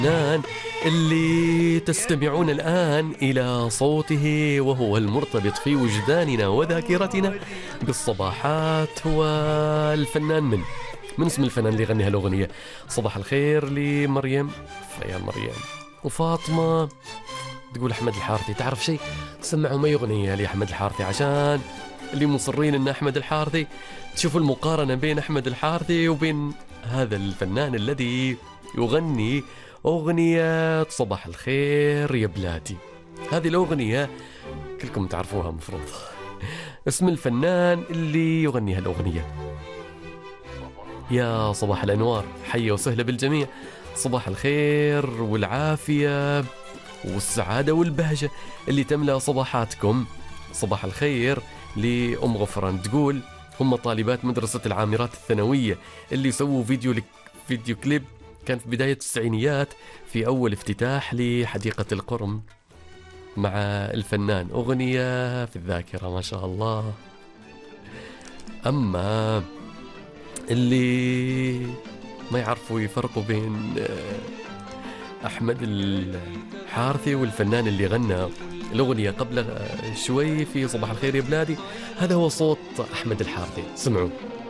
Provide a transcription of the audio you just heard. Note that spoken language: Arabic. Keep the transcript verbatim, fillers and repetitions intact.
الفنان اللي تستمعون الآن إلى صوته وهو المرتبط في وجداننا وذاكرتنا بالصباحات، هو الفنان من من اسم الفنان اللي يغني هالأغنية. صباح الخير لمريم، فيا مريم وفاطمة. تقول أحمد الحارثي. تعرف شيء؟ سمعوا ما أغنية لأحمد الحارثي عشان اللي مصرين إن أحمد الحارثي، تشوفوا المقارنة بين أحمد الحارثي وبين هذا الفنان الذي يغني أغنية صباح الخير يا بلادي. هذه الأغنية كلكم تعرفوها مفروض. اسم الفنان اللي يغني هالأغنية. يا صباح الأنوار، حيا وسهلا بالجميع. صباح الخير والعافية والسعادة والبهجة اللي تملأ صباحاتكم. صباح الخير لأم غفران، تقول هم طالبات مدرسة العامرات الثانوية اللي سووا فيديو لك فيديو كليب كان في بداية التسعينيات في أول افتتاح لحديقة القرم مع الفنان. أغنية في الذاكرة ما شاء الله. أما اللي ما يعرفوا يفرقوا بين أحمد الحارثي والفنان اللي غنى الأغنية قبل شوي في صباح الخير يا بلادي، هذا هو صوت أحمد الحارثي. سمعوا.